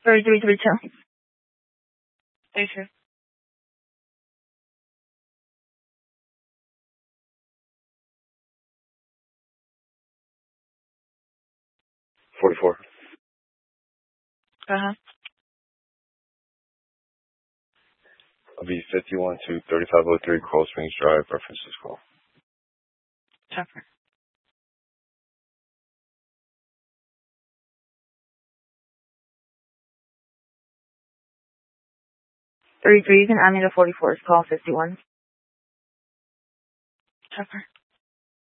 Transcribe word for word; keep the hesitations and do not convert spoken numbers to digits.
thirty-three thirty-two. thirty-two. forty-four. Uh-huh. I'll be fifty-one to thirty-five oh three Coral Springs Drive, references call. Chopper. thirty-three, you can add me to forty-four's call fifty-one. Chopper.